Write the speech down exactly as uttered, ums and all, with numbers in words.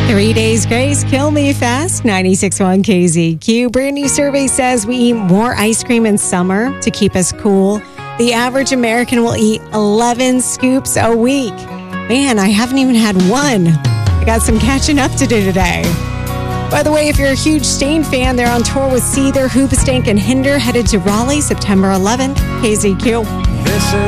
Three days grace, kill me fast. ninety-six point one K Z Q. Brand new survey says we eat more ice cream in summer to keep us cool. The average American will eat eleven scoops a week. Man, I haven't even had one. I got some catching up to do today. By the way, if you're a huge Stain fan, they're on tour with Seether, Hoobastank, and Hinder, headed to Raleigh September eleventh. K Z Q. This is